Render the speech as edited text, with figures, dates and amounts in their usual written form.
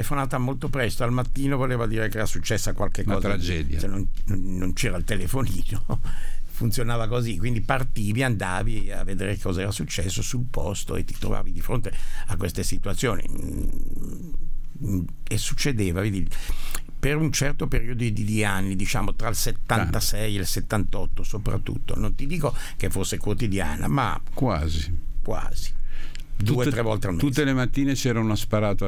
telefonata molto presto al mattino, voleva dire che era successa qualche cosa, una tragedia, cioè non c'era il telefonino, funzionava così, quindi partivi, andavi a vedere cosa era successo sul posto e ti trovavi di fronte a queste situazioni e succedeva, vedi, per un certo periodo di anni, diciamo tra il 76 e il 78 soprattutto, non ti dico che fosse quotidiana, ma quasi 2 o 3 volte al mese. Tutte le mattine c'era uno sparato